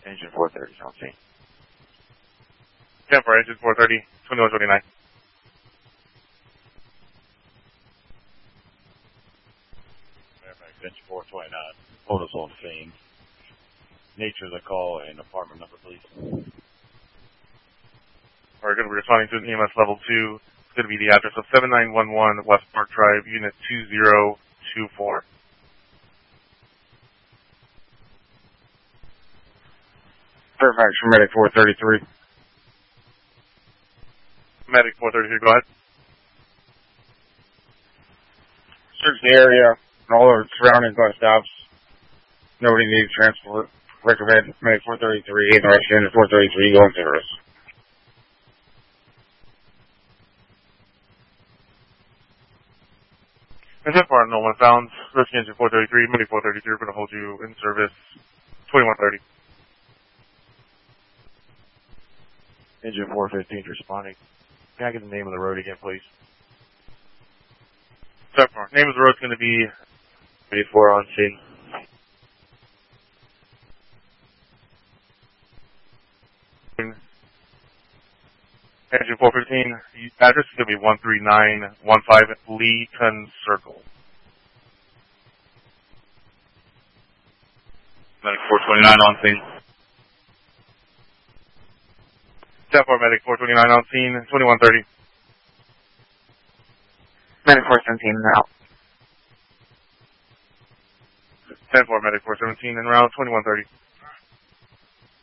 Engine 430 is on scene. 10 for engine 430, 2129. Engine 429, hold us on scene. Nature of the call and apartment number, please. We're going to be responding to an EMS level 2. It's going to be the address of 7911 West Park Drive, Unit 2024. Fairfax for Medic 433. Medic 433, go ahead. Search the area and all the surrounding bus stops. Nobody needs transport. Recommend Medic 433 and the rest of 433 going service. And so far, no one found. Rescue engine 433, Medic 433, we're going to hold you in service 2130. Engine 415 responding. Can I get the name of the road again, please? So far, name of the road is going to be 34 on scene. Engine 415, address is going to be 13915 Leeton Circle. Medic 429 on scene. 10-4 Medic 429 on scene, 2130. Medic 417 now. 10-4 Medic 417 en route, 2130.